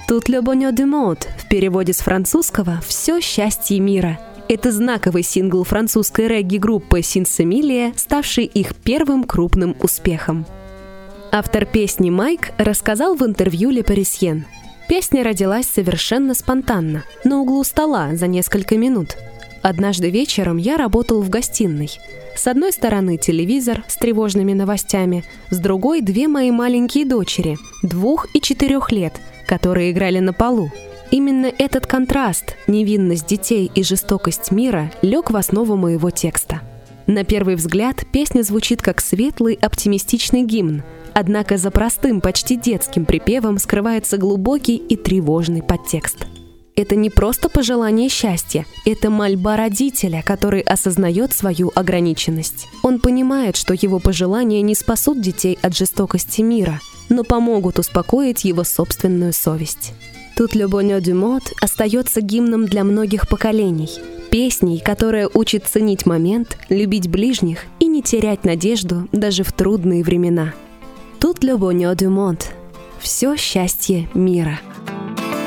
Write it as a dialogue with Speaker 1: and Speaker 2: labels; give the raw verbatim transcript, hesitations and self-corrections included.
Speaker 1: Tout le bonheur du monde, в переводе с французского «Все счастье мира». Это знаковый сингл французской регги-группы Синсемилия, ставший их первым крупным успехом. Автор песни Майк рассказал в интервью Le Parisien: «Песня родилась совершенно спонтанно, на углу стола за несколько минут. Однажды вечером я работал в гостиной. С одной стороны телевизор с тревожными новостями, с другой две мои маленькие дочери, двух и четырех лет, которые играли на полу. Именно этот контраст, невинность детей и жестокость мира, лег в основу моего текста. На первый взгляд песня звучит как светлый, оптимистичный гимн, однако за простым, почти детским припевом скрывается глубокий и тревожный подтекст. Это не просто пожелание счастья, это мольба родителя, который осознает свою ограниченность. Он понимает, что его пожелания не спасут детей от жестокости мира, но помогут успокоить его собственную совесть. Tout le bonheur du monde остается гимном для многих поколений, песней, которая учит ценить момент, любить ближних и не терять надежду даже в трудные времена. Tout le bonheur du monde – все счастье мира.